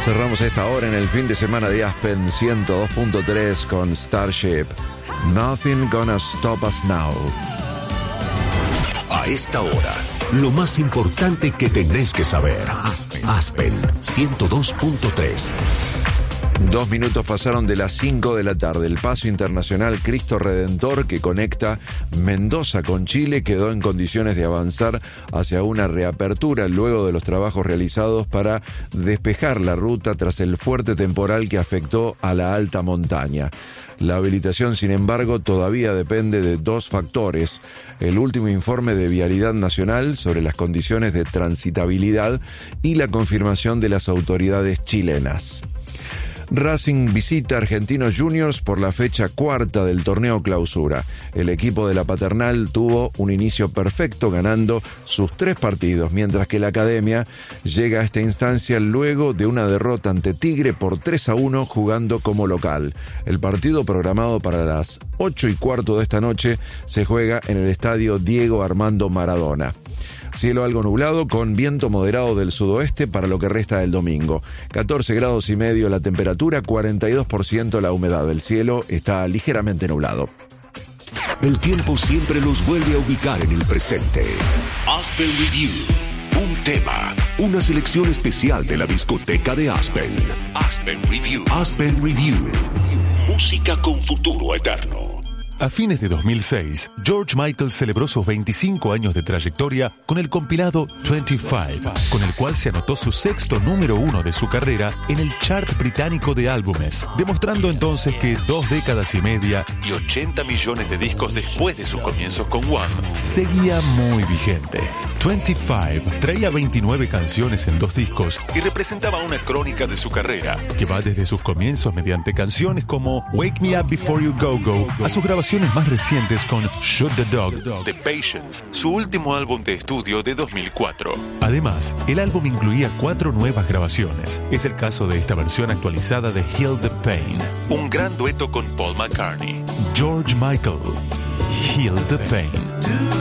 Cerramos esta hora en el fin de semana de Aspen 102.3 con Starship. Nothing Gonna Stop Us Now. A esta hora, lo más importante que tenés que saber. Aspen 102.3. 2 minutos pasaron de las 5 de la tarde. El paso internacional Cristo Redentor que conecta Mendoza con Chile quedó en condiciones de avanzar hacia una reapertura luego de los trabajos realizados para despejar la ruta tras el fuerte temporal que afectó a la alta montaña. La habilitación, sin embargo, todavía depende de 2 factores: el último informe de Vialidad Nacional sobre las condiciones de transitabilidad y la confirmación de las autoridades chilenas. Racing visita Argentinos Juniors por la fecha 4ª del torneo Clausura. El equipo de la Paternal tuvo un inicio perfecto ganando sus 3 partidos, mientras que la Academia llega a esta instancia luego de una derrota ante Tigre por 3-1 jugando como local. El partido, programado para las 8:15 de esta noche, se juega en el estadio Diego Armando Maradona. Cielo algo nublado con viento moderado del sudoeste para lo que resta del domingo. 14 grados y medio la temperatura, 42% la humedad. El cielo está ligeramente nublado. El tiempo siempre los vuelve a ubicar en el presente. Aspen Review. Un tema, una selección especial de la discoteca de Aspen. Aspen Review. Aspen Review. Música con futuro eterno. A fines de 2006, George Michael celebró sus 25 años de trayectoria con el compilado 25, con el cual se anotó su 6º número 1 de su carrera en el chart británico de álbumes, demostrando entonces que 2 décadas y media y 80 millones de discos después de sus comienzos con Wham, seguía muy vigente. 25 traía 29 canciones en 2 discos y representaba una crónica de su carrera, que va desde sus comienzos mediante canciones como Wake Me Up Before You Go Go a sus grabaciones más recientes con Shoot the Dog, The Patience, su último álbum de estudio de 2004. Además, el álbum incluía 4 nuevas grabaciones. Es el caso de esta versión actualizada de Heal the Pain, un gran dueto con Paul McCartney. George Michael, Heal the Pain.